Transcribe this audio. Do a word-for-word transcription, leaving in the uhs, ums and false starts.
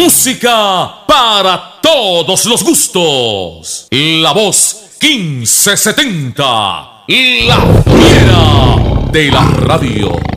Música para todos los gustos. La voz quince setenta. La fiera de la radio.